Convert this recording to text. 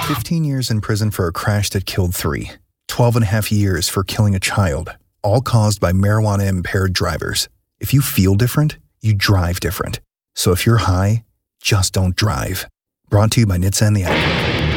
15 years in prison for a crash that killed 3. 12 and a half years for killing a child, all caused by marijuana-impaired drivers. If you feel different, you drive different. So if you're high, just don't drive. Brought to you by NHTSA and the app.